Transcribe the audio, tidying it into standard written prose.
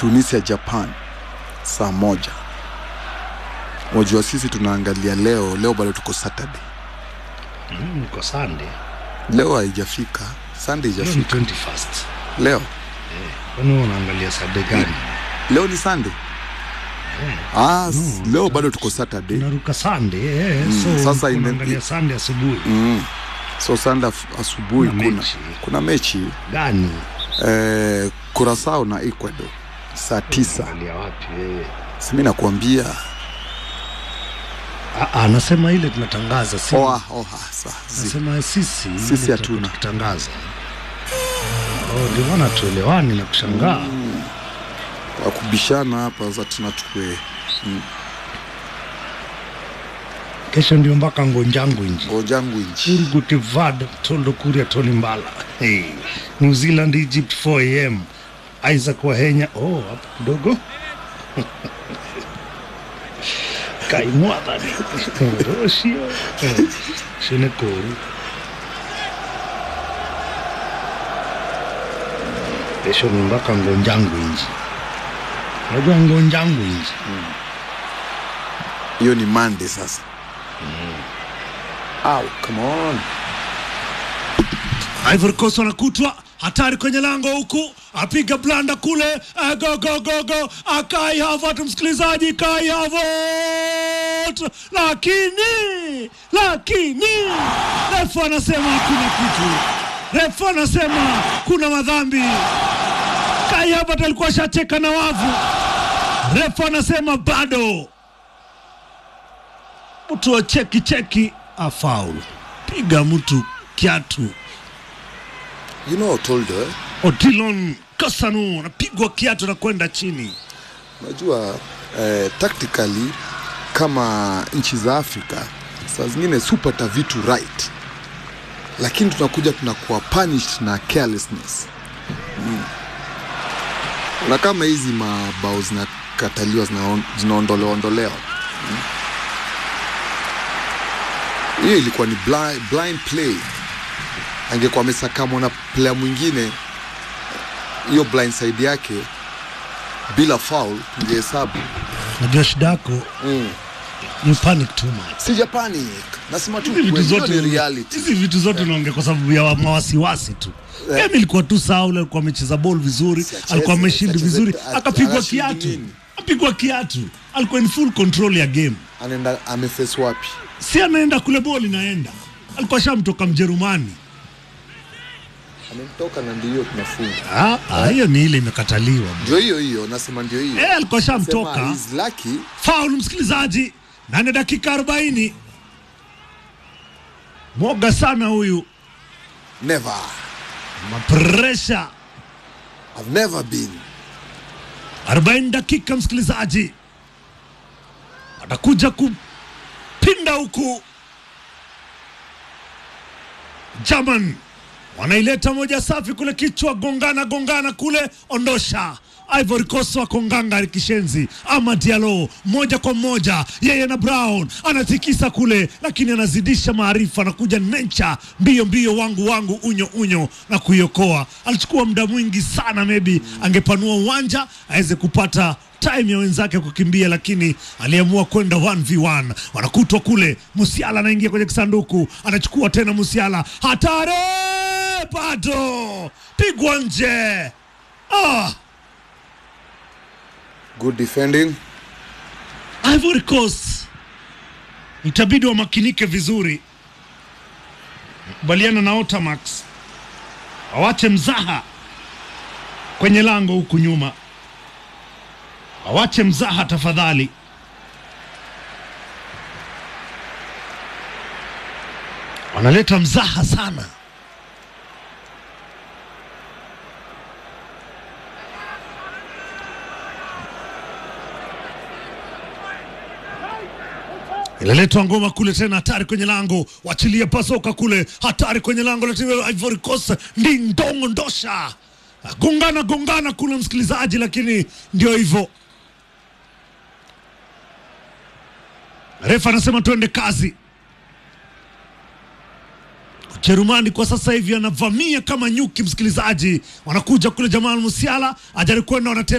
Tunisia Japan saa 1. Wajua sisi tunaangalia leo bado tuko Saturday. Niko Sunday. Leo haijafika. Sunday haijafika. 21st. Leo. Kwani unaangalia Sunday gani? Leo ni Sunday. Leo bado tuko Saturday. Tunaruka Sunday. So sasa unaangalia Sunday asubuhi. So Sunday asubuhi kuna mechi gani? Curaçao na Ecuador saa 9. Angalia wapi wewe? Si mimi nakwambia. Anasema ile tunatangaza sisi. Nasema sisi hatuna kutangaza. Ndio maana tuelewani na kushangaa. Kubishana hapa za tunachukue. Kesho ndio mpaka Ngonjangu inji. Urgutivada Tondo Kuria Tolimbala. New Zealand Egypt 4 AM. Isaac Wahenya. Hapo kidogo. Kaimwada ni. Roshio. Shenekuru. Kesho ni mpaka Ngonjangu inji. Unajua Ngonjangu inji. Hiyo ni Monday sasa. Come on. Ivory Coast wanakutwa hatari kwenye lango huku, apiga blanda kule, go Kai Havertz, msikilizaji, Kai Havertz, lakini refa anasema hakuna kitu, refa anasema kuna madhambi. Kai Havertz alikuwa shacheka na wavu, refa anasema bado. Mtu wa cheki afaul, piga mtu kiatu. Toldo Odilon Kasanu anapigwa kiatu na kwenda chini. Unajua tactically kama nchi za Afrika saa zingine supata vitu right, lakini tunakuwa punished na carelessness. Na kama hizi mabao zinakataliwa, zinaondolewa. Hiyo ilikuwa ni blind play. Angekuwa amesakamo na player mwingine, hiyo blind side yake bila foul tungehesabu. Najua shidako you panic too much. Sija panic, nasema tu ni reality. Hizi vitu zote unaongea kwa sababu ya mawasiwasi tu. Game ilikuwa tu sawa, alikuwa amecheza ball vizuri, alikuwa ameshinda vizuri, akapigwa kiatu. Alikuwa in full control ya game. Anaenda ameface wapi? Si anaenda kule ball inaenda. Alikuwa shamtoka Mjerumani. Ametoka na ndio tunafunga. Hiyo ni ile imekataliwa. Ndio hiyo nasema ndio hiyo. Alikuwa shamtoka. He's lucky. Foul, msikilizaji. Na dakika 40. Moga sana huyu. Never. Pressure. I've never been. 40 dakika, msikilizaji. Atakuja kupinda huku. German wanaileta moja safi kule, kichwa gongana kule, ondosha. Ivory Coast wa konganga kishenzi. Ama Diallo moja kwa moja, yeye na Brown anatikisa kule, lakini anazidisha maarifa, anakuja Nencha mbio wangu unyo na kuiokoa. Alichukua muda mwingi sana, maybe angepanua uwanja aweze kupata time ya wenzake kukimbia, lakini aliamua kwenda 1v1. Wanakutwa kule, Musiala anaingia kwenye kisanduku, anachukua tena Musiala, hatari, bado pigwa nje. Good defending. Ivory Coast itabidi wamakinike vizuri, kubaliana na Otamax, awache mzaha kwenye lango huku nyuma, awache mzaha tafadhali. Wanaleta mzaha sana. Inaletwa ngoma kule tena, hatari kwenye lango, wachilia pasoka kule, hatari kwenye lango la timu Ivory Coast, ndongo ndosha. Gongana kule, msikilizaji, lakini ndio hivyo. Refa anasema tuende kazi. Jerumani kwa sasa hivi anavamia kama nyuki, msikilizaji. Wanakuja kule, Jamal Musiala ajaribu kwenda,